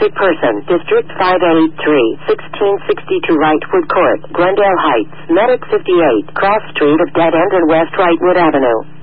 Wanted person, District 583, 1662 Wrightwood Court, Glendale Heights, Medic 58, Cross Street of Dead End and West Wrightwood Avenue.